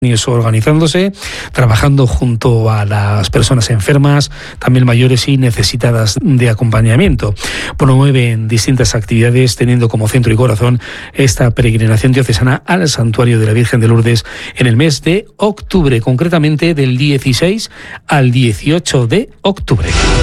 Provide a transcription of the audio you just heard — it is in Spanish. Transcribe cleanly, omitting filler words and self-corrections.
organizándose, trabajando junto a las personas enfermas, también mayores y necesitadas de acompañamiento. Promueven distintas actividades teniendo como centro y corazón esta peregrinación diocesana al Santuario de la Virgen de Lourdes en el mes de octubre, concretamente del 16 al 18 de octubre.